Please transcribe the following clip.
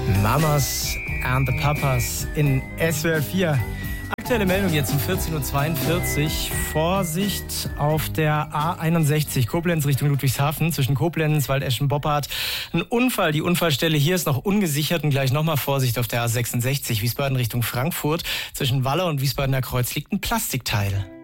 Mamas and the Papas in SWR 4. Aktuelle Meldung jetzt um 14.42 Uhr. Vorsicht auf der A61 Koblenz Richtung Ludwigshafen zwischen Koblenz, Waldeschen-Boppard. Ein Unfall, die Unfallstelle hier ist noch ungesichert und gleich nochmal Vorsicht auf der A66 Wiesbaden Richtung Frankfurt. Zwischen Waller und Wiesbadener Kreuz liegt ein Plastikteil.